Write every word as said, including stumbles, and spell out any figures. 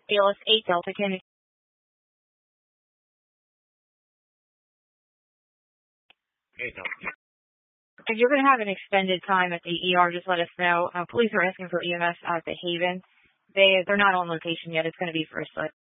Alice eight Delta Kennedy. Okay, Delta. If you're going to have an extended time at the E R, just let us know. Uh, police are asking for E M S at the Haven. They, they're not on location yet. It's going to be for a